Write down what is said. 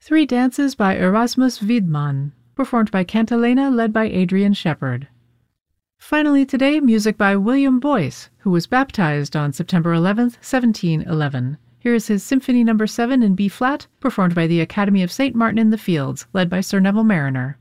Three dances by Erasmus Wiedmann, performed by Cantilena, led by Adrian Shepherd. Finally today, music by William Boyce, who was baptized on September 11, 1711. Here is his Symphony No. 7 in B-flat, performed by the Academy of St. Martin in the Fields, led by Sir Neville Mariner.